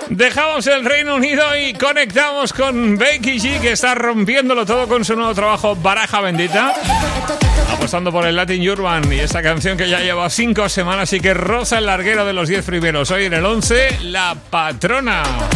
Dejamos el Reino Unido y conectamos con Becky G, que está rompiéndolo todo con su nuevo trabajo Baraja Bendita, apostando por el Latin Urban y esta canción que ya lleva 5 semanas y que roza el larguero de los 10 primeros. Hoy en el 11, La Patrona.